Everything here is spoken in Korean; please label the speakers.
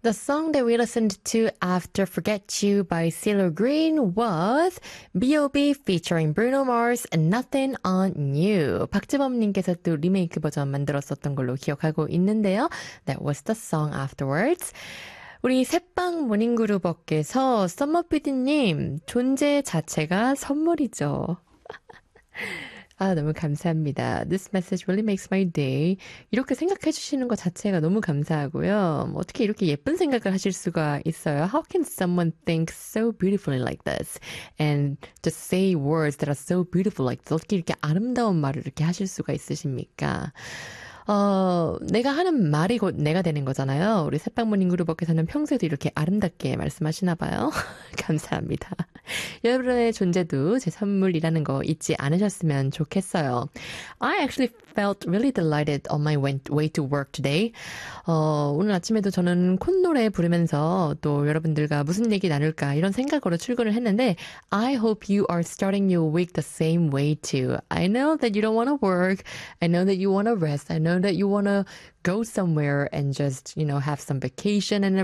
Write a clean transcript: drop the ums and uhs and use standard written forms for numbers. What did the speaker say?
Speaker 1: The song that we listened to after Forget You by CeeLo Green was B.O.B. featuring Bruno Mars and Nothing on You. 박지범님께서 또 리메이크 버전 만들었었던 걸로 기억하고 있는데요. That was the song afterwards. 우리 새빵 모닝그룹업계에서 썸머피디님 존재 자체가 선물이죠. 아, 너무 감사합니다. This message really makes my day. 이렇게 생각해 주시는 것 자체가 너무 감사하고요. 어떻게 이렇게 예쁜 생각을 하실 수가 있어요? How can someone think so beautifully like this? And just say words that are so beautiful like this? 어떻게 이렇게 아름다운 말을 이렇게 하실 수가 있으십니까? 내가 하는 말이 곧 내가 되는 거잖아요. 우리 새빵모닝 그룹업께서는 평소에도 이렇게 아름답게 말씀하시나 봐요. 감사합니다. 여러분의 존재도 제 선물이라는 거 잊지 않으셨으면 좋겠어요. I actually felt really delighted on my way to work today. 오늘 아침에도 저는 콧노래 부르면서 또 여러분들과 무슨 얘기 나눌까 이런 생각으로 출근을 했는데 I hope you are starting your week the same way too. I know that you don't want to work. I know that you want to rest. I know that you want to go somewhere and just, have some vacation and